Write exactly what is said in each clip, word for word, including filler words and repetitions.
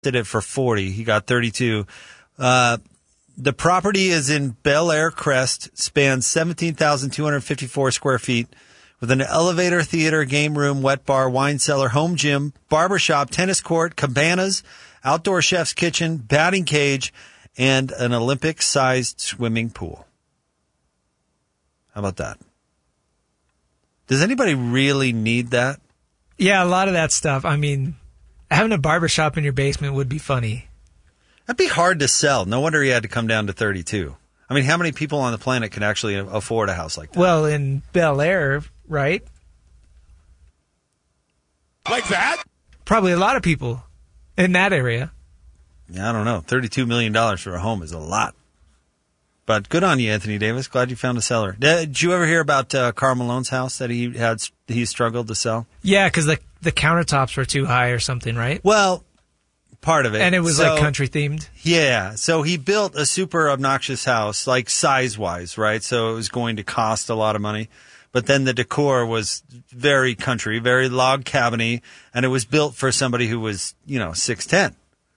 did it for forty. He got thirty-two. Uh, the property is in Bel Air Crest, spans seventeen thousand two hundred fifty-four square feet, with an elevator, theater, game room, wet bar, wine cellar, home gym, barbershop, tennis court, cabanas, outdoor chef's kitchen, batting cage, and an Olympic-sized swimming pool. How about that? Does anybody really need that? Yeah, a lot of that stuff. I mean, having a barbershop in your basement would be funny. That'd be hard to sell. No wonder he had to come down to thirty-two. I mean, how many people on the planet can actually afford a house like that? Well, in Bel Air, right? Like that? Probably a lot of people in that area. Yeah, I don't know. thirty-two million dollars for a home is a lot. But good on you, Anthony Davis. Glad you found a seller. Did you ever hear about uh, Karl Malone's house that he had he struggled to sell? Yeah, because the, the countertops were too high or something, right? Well, part of it. And it was so, like country themed? Yeah. So he built a super obnoxious house, like size-wise, right? So it was going to cost a lot of money. But then the decor was very country, very log cabiny, and it was built for somebody who was, you know, six ten.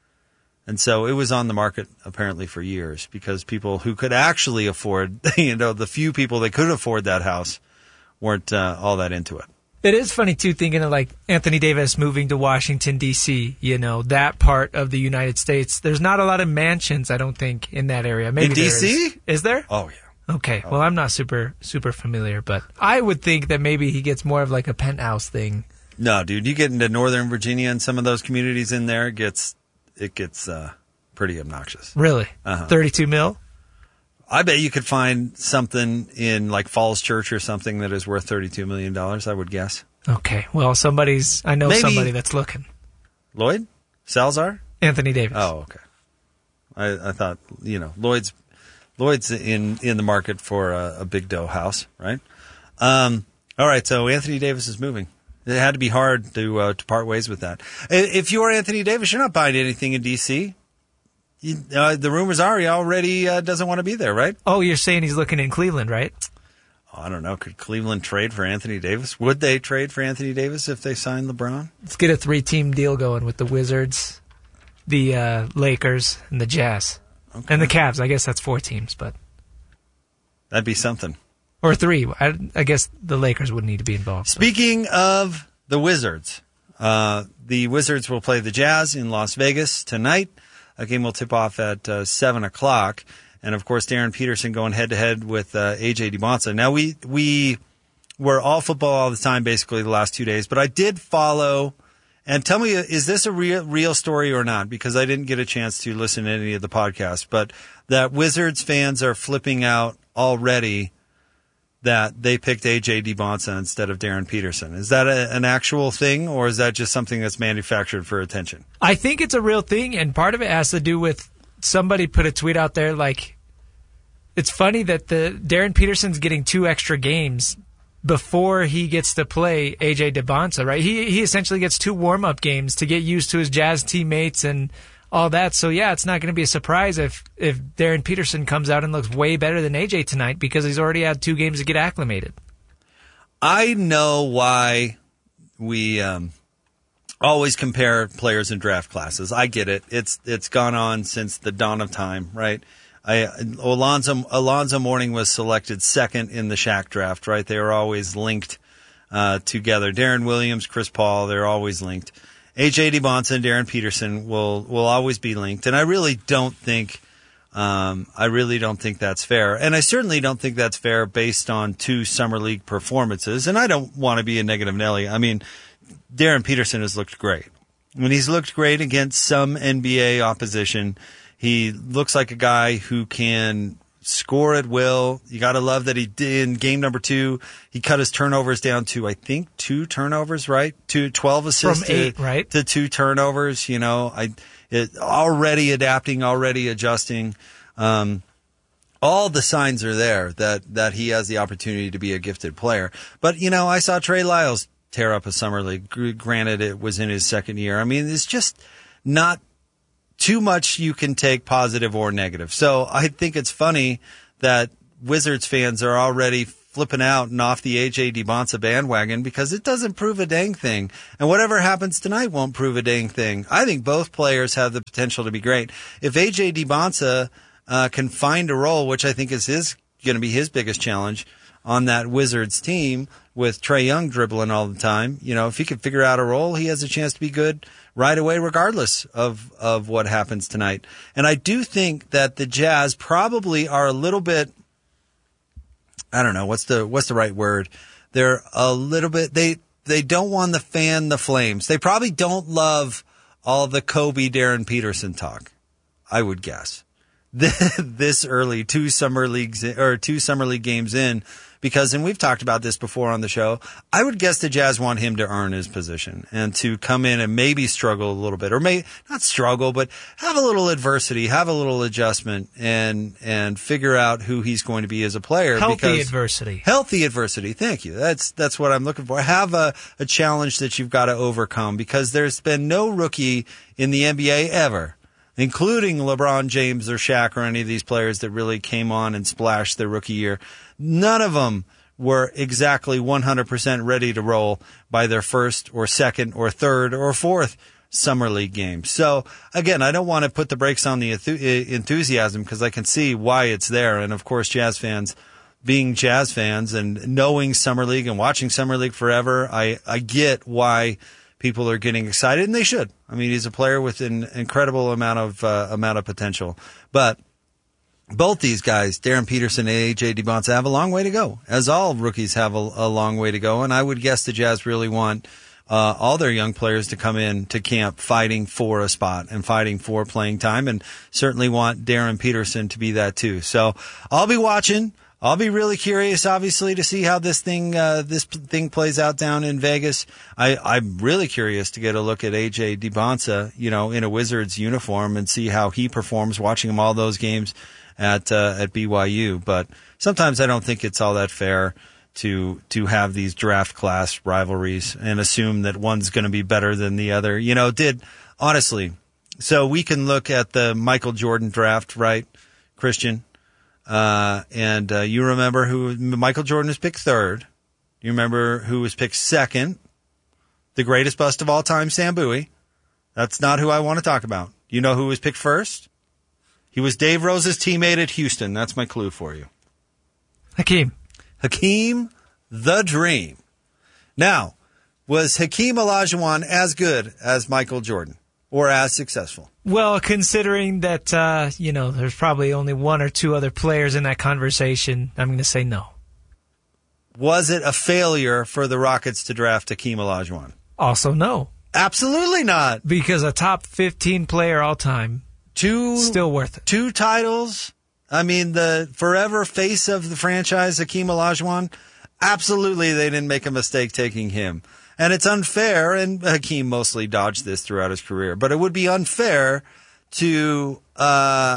And so it was on the market apparently for years because people who could actually afford, you know, the few people that could afford that house weren't uh, all that into it. It is funny, too, thinking of like Anthony Davis moving to Washington, D C, you know, that part of the United States. There's not a lot of mansions, I don't think, in that area. Maybe in D C? Is. is there? Oh, yeah. Okay. Oh. Well, I'm not super, super familiar, but I would think that maybe he gets more of like a penthouse thing. No, dude, you get into Northern Virginia and some of those communities in there, it gets... It gets uh, pretty obnoxious. Really? Uh-huh. thirty-two mil? I bet you could find something in like Falls Church or something that is worth thirty-two million dollars, I would guess. Okay. Well, somebody's, I know Maybe somebody that's looking. Lloyd? Salazar? Anthony Davis. Oh, okay. I, I thought, you know, Lloyd's Lloyd's in, in the market for a, a big dough house, right? Um, all right, so Anthony Davis is moving. It had to be hard to uh, to part ways with that. If you're Anthony Davis, you're not buying anything in D C. You, uh, the rumors are he already uh, doesn't want to be there, right? Oh, you're saying he's looking in Cleveland, right? Oh, I don't know. Could Cleveland trade for Anthony Davis? Would they trade for Anthony Davis if they signed LeBron? Let's get a three-team deal going with the Wizards, the uh, Lakers, and the Jazz. Okay. And the Cavs. I guess that's four teams, but... That'd be something. Or three. I, I guess the Lakers would need to be involved. Speaking of the Wizards, uh, the Wizards will play the Jazz in Las Vegas tonight. A game will tip off at uh, seven o'clock. And, of course, Darren Peterson going head-to-head with uh, A J DiBonza. Now, we we were all football all the time, basically, the last two days. But I did follow, and tell me, is this a real, real story or not? Because I didn't get a chance to listen to any of the podcasts. But that Wizards fans are flipping out already that they picked A J DiBonza instead of Darren Peterson. Is that a, an actual thing, or is that just something that's manufactured for attention? I think it's a real thing, and part of it has to do with somebody put a tweet out there like, it's funny that the Darren Peterson's getting two extra games before he gets to play A J DiBonza, right? He he essentially gets two warm-up games to get used to his Jazz teammates and all that. So, yeah, it's not going to be a surprise if, if Darren Peterson comes out and looks way better than A J tonight because he's already had two games to get acclimated. I know why we um, always compare players in draft classes. I get it. It's it's gone on since the dawn of time, right? I, Alonzo, Alonzo Mourning was selected second in the Shaq draft, right? They were always linked uh, together. Darren Williams, Chris Paul, they're always linked. A J DiBonza and Darren Peterson will will always be linked, and I really don't think um, I really don't think that's fair, and I certainly don't think that's fair based on two summer league performances. And I don't want to be a negative Nelly. I mean, Darren Peterson has looked great. When he's looked great against some N B A opposition, he looks like a guy who can score at will. You got to love that he did in game number two. He cut his turnovers down to, I think, two turnovers, right? Two, twelve assists from eight, to, right? To two turnovers. You know, I it, already adapting, already adjusting. Um, all the signs are there that that he has the opportunity to be a gifted player. But you know, I saw Trey Lyles tear up a summer league. Granted, it was in his second year. I mean, it's just not too much you can take positive or negative. So I think it's funny that Wizards fans are already flipping out and off the A J DiBonsa bandwagon because it doesn't prove a dang thing. And whatever happens tonight won't prove a dang thing. I think both players have the potential to be great. If A J DiBonsa uh, can find a role, which I think is his going to be his biggest challenge on that Wizards team with Trae Young dribbling all the time, you know, if he can figure out a role, he has a chance to be good right away, regardless of, of what happens tonight. And I do think that the Jazz probably are a little bit, I don't know, what's the, what's the right word? They're a little bit, they, they don't want to fan the flames. They probably don't love all the Kobe, Darren Peterson talk, I would guess. This early, two summer leagues or two summer league games in, because, and we've talked about this before on the show, I would guess the Jazz want him to earn his position and to come in and maybe struggle a little bit, or may not struggle, but have a little adversity, have a little adjustment, and and figure out who he's going to be as a player. Healthy because, adversity. Healthy adversity. Thank you. That's that's what I'm looking for. Have a, a challenge that you've got to overcome, because there's been no rookie in the N B A ever, including LeBron James or Shaq or any of these players that really came on and splashed their rookie year. None of them were exactly one hundred percent ready to roll by their first or second or third or fourth summer league game. So, again, I don't want to put the brakes on the enthusiasm because I can see why it's there. And, of course, Jazz fans, being Jazz fans and knowing summer league and watching summer league forever, I, I get why people are getting excited, and they should. I mean, he's a player with an incredible amount of uh, amount of potential. But both these guys, Darren Peterson and A J DiBonsa, have a long way to go, as all rookies have a, a long way to go. And I would guess the Jazz really want uh, all their young players to come in to camp fighting for a spot and fighting for playing time, and certainly want Darren Peterson to be that too. So I'll be watching. I'll be really curious, obviously, to see how this thing uh, this thing plays out down in Vegas. I, I'm really curious to get a look at A J DiBonsa, you know, in a Wizards uniform and see how he performs. Watching him all those games at uh, at B Y U, but sometimes I don't think it's all that fair to to have these draft class rivalries and assume that one's going to be better than the other. You know, did honestly. So we can look at the Michael Jordan draft, right, Christian? Uh, and, uh, you remember who Michael Jordan was picked third. You remember who was picked second? The greatest bust of all time, Sam Bowie. That's not who I want to talk about. You know who was picked first? He was Dave Rose's teammate at Houston. That's my clue for you. Hakeem. Hakeem the Dream. Now, was Hakeem Olajuwon as good as Michael Jordan or as successful? Well, considering that, uh, you know, there's probably only one or two other players in that conversation, I'm going to say no. Was it a failure for the Rockets to draft Hakeem Olajuwon? Also no. Absolutely not. Because a top fifteen player all time, two, still worth it. Two titles. I mean, the forever face of the franchise, Hakeem Olajuwon, absolutely they didn't make a mistake taking him. And it's unfair, and Hakeem mostly dodged this throughout his career, but it would be unfair to uh,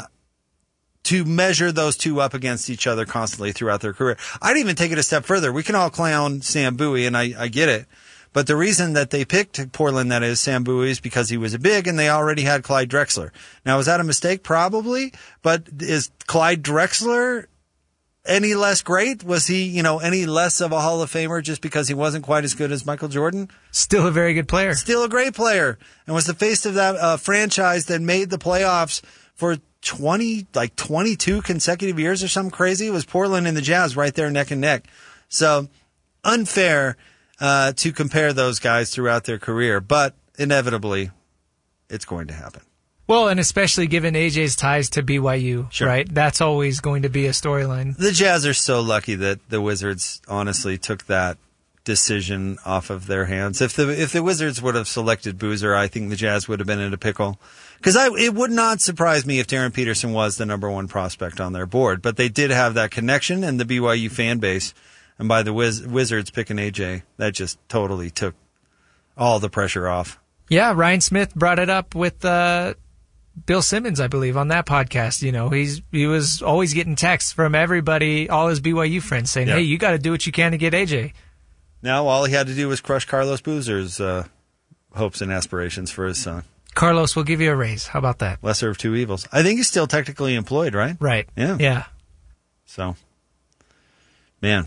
to measure those two up against each other constantly throughout their career. I'd even take it a step further. We can all clown Sam Bowie, and I, I get it. But the reason that they picked Portland, that is, Sam Bowie, is because he was a big, and they already had Clyde Drexler. Now, was that a mistake? Probably. But is Clyde Drexler any less great? Was he, you know, any less of a Hall of Famer just because he wasn't quite as good as Michael Jordan? Still a very good player. Still a great player. And was the face of that uh, franchise that made the playoffs for twenty, like twenty-two consecutive years or something crazy. It was Portland and the Jazz right there neck and neck. So unfair uh, to compare those guys throughout their career, but inevitably it's going to happen. Well, and especially given A J's ties to B Y U, sure. Right? That's always going to be a storyline. The Jazz are so lucky that the Wizards honestly took that decision off of their hands. If the if the Wizards would have selected Boozer, I think the Jazz would have been in a pickle. Because it would not surprise me if Darren Peterson was the number one prospect on their board. But they did have that connection and the B Y U fan base. And by the Wiz- Wizards picking A J, that just totally took all the pressure off. Yeah, Ryan Smith brought it up with uh, Bill Simmons, I believe, on that podcast. You know, he's he was always getting texts from everybody, all his B Y U friends, saying, yep. hey, you got to do what you can to get A J. Now all he had to do was crush Carlos Boozer's uh, hopes and aspirations for his son. Carlos, we'll give you a raise. How about that? Lesser of two evils. I think he's still technically employed, right? Right. Yeah. Yeah. So, man,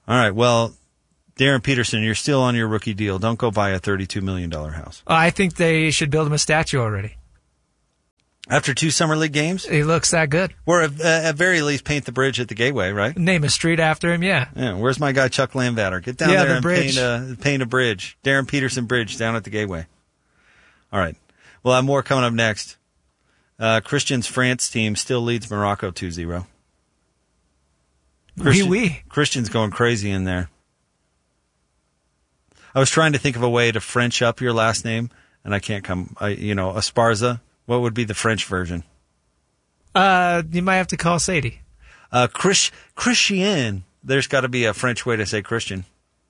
All right, well, Darren Peterson, you're still on your rookie deal. Don't go buy a thirty-two million dollars house. I think they should build him a statue already. After two Summer League games? He looks that good. Or at, at very least paint the bridge at the Gateway, right? Name a street after him, yeah. Yeah. Where's my guy Chuck Landvatter? Get down yeah, there the and bridge. paint a, paint a bridge. Darren Peterson Bridge down at the Gateway. All right. We'll have more coming up next. Uh, Christian's France team still leads Morocco two zero. Christian, oui, oui. Christian's going crazy in there. I was trying to think of a way to French up your last name, and I can't come. I, you know, Esparza. What would be the French version? Uh, you might have to call Sadie. Uh, Chris, Christian. There's got to be a French way to say Christian.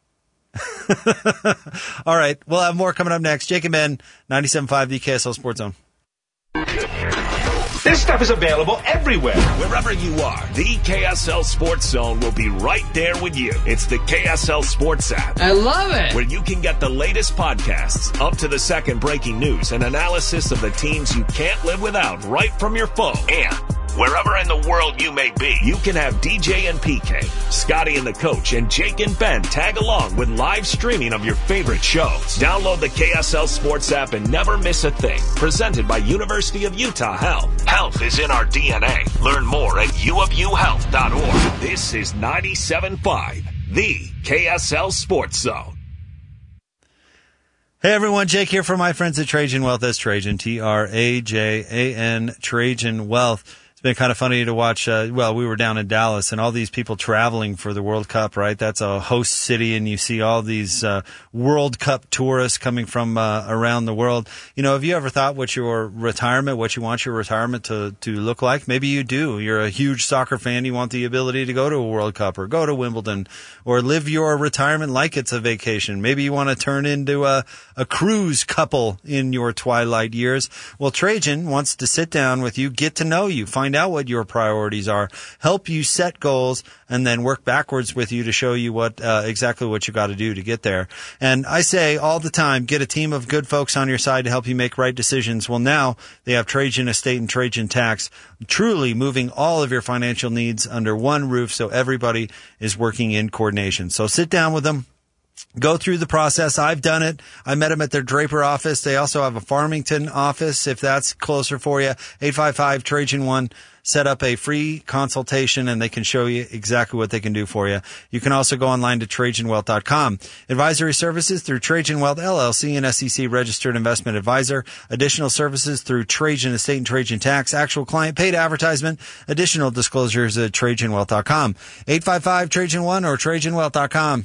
All right. We'll have more coming up next. Jake and Ben, ninety-seven point five, the K S L Sports Zone. This stuff is available everywhere. Wherever you are, the K S L Sports Zone will be right there with you. It's the K S L Sports app. I love it. Where you can get the latest podcasts, up to the second breaking news, and analysis of the teams you can't live without right from your phone. And wherever in the world you may be, you can have D J and P K, Scotty and the Coach, and Jake and Ben tag along with live streaming of your favorite shows. Download the K S L Sports app and never miss a thing. Presented by University of Utah Health. Health is in our D N A. Learn more at u of u health dot org. This is ninety-seven point five, the K S L Sports Zone. Hey everyone, Jake here from my friends at Trajan Wealth. That's Trajan, T R A J A N, Trajan Wealth. It's been kind of funny to watch. Uh, well, we were down in Dallas, and all these people traveling for the World Cup, right? That's a host city, and you see all these uh, World Cup tourists coming from uh, around the world. You know, have you ever thought what your retirement, what you want your retirement to, to look like? Maybe you do. You're a huge soccer fan. You want the ability to go to a World Cup or go to Wimbledon or live your retirement like it's a vacation. Maybe you want to turn into a, a cruise couple in your twilight years. Well, Trajan wants to sit down with you, get to know you, find out what your priorities are, help you set goals, and then work backwards with you to show you what uh, exactly what you got to do to get there. And I say all the time, get a team of good folks on your side to help you make right decisions. Well, now they have Trajan Estate and Trajan Tax, truly moving all of your financial needs under one roof so everybody is working in coordination. So sit down with them. Go through the process. I've done it. I met them at their Draper office. They also have a Farmington office if that's closer for you. eight five five, Trajan one. Set up a free consultation and they can show you exactly what they can do for you. You can also go online to Trajan Wealth dot com. Advisory services through Trajan Wealth, L L C, an S E C registered investment advisor. Additional services through Trajan Estate and Trajan Tax. Actual client paid advertisement. Additional disclosures at Trajan Wealth dot com. eight five five, Trajan one or Trajan Wealth dot com.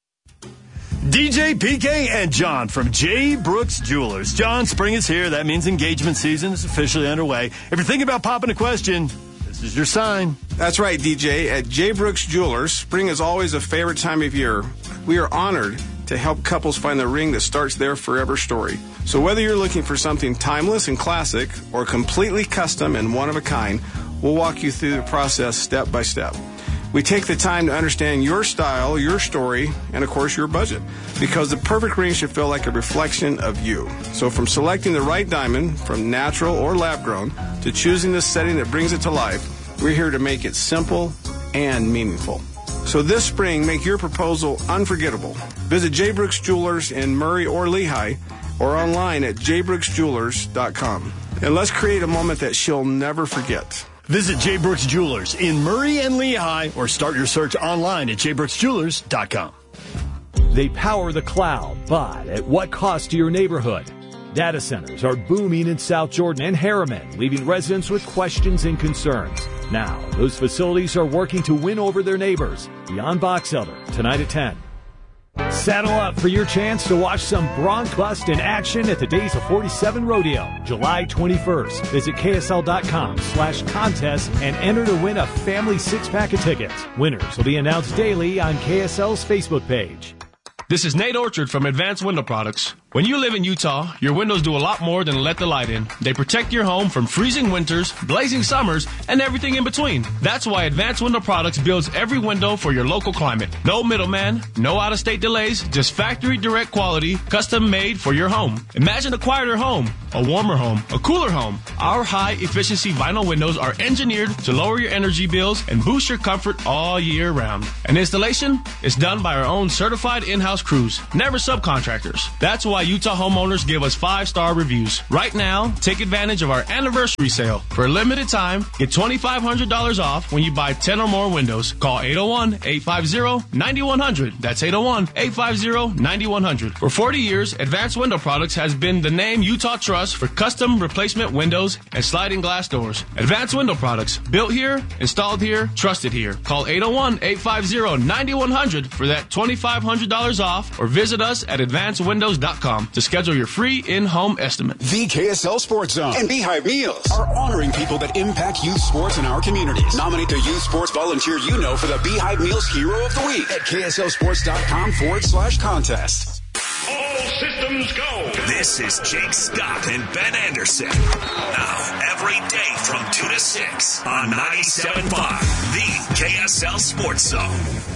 D J, P K, and John from J. Brooks Jewelers. John, spring is here. That means engagement season is officially underway. If you're thinking about popping a question, this is your sign. That's right, D J. At J. Brooks Jewelers, spring is always a favorite time of year. We are honored to help couples find the ring that starts their forever story. So whether you're looking for something timeless and classic or completely custom and one of a kind, we'll walk you through the process step by step. We take the time to understand your style, your story, and of course your budget, because the perfect ring should feel like a reflection of you. So from selecting the right diamond, from natural or lab grown, to choosing the setting that brings it to life, we're here to make it simple and meaningful. So this spring, make your proposal unforgettable. Visit J. Brooks Jewelers in Murray or Lehigh, or online at j brooks jewelers dot com. And let's create a moment that she'll never forget. Visit J. Brooks Jewelers in Murray and Lehigh, or start your search online at j brooks jewelers dot com. They power the cloud, but at what cost to your neighborhood? Data centers are booming in South Jordan and Harriman, leaving residents with questions and concerns. Now, those facilities are working to win over their neighbors. Beyond Box Elder, tonight at ten. Saddle up for your chance to watch some Bronc Bust in action at the Days of forty-seven Rodeo, July twenty-first. Visit K S L dot com slash contest and enter to win a family six-pack of tickets. Winners will be announced daily on K S L's Facebook page. This is Nate Orchard from Advanced Window Products. When you live in Utah, your windows do a lot more than let the light in. They protect your home from freezing winters, blazing summers, and everything in between. That's why Advanced Window Products builds every window for your local climate. No middleman, no out-of-state delays, just factory direct quality, custom made for your home. Imagine a quieter home, a warmer home, a cooler home. Our high-efficiency vinyl windows are engineered to lower your energy bills and boost your comfort all year round. And installation is done by our own certified in-house crews, never subcontractors. That's why Utah homeowners give us five-star reviews. Right now, take advantage of our anniversary sale. For a limited time, get twenty-five hundred dollars off when you buy ten or more windows. Call eight oh one, eight five zero, nine one zero zero. That's eight oh one, eight five zero, nine one zero zero. For forty years, Advanced Window Products has been the name Utah trusts for custom replacement windows and sliding glass doors. Advanced Window Products, built here, installed here, trusted here. Call eight oh one, eight five zero, nine one zero zero for that twenty-five hundred dollars off, or visit us at advanced windows dot com to schedule your free in-home estimate. The K S L Sports Zone and Beehive Meals are honoring people that impact youth sports in our communities. Nominate the youth sports volunteer you know for the Beehive Meals Hero of the Week at K S L sports dot com forward slash contest. All systems go. This is Jake Scott and Ben Anderson. Now, every day from two to six on ninety-seven point five, the K S L Sports Zone.